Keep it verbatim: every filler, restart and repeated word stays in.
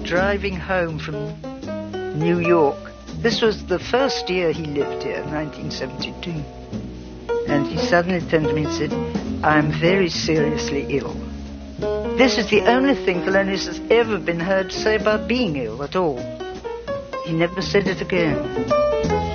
driving home from New York. This was the first year he lived here, nineteen seventy-two. And he suddenly turned to me and said, "I'm very seriously ill." This is the only thing Thelonious has ever been heard say about being ill at all. He never said it again.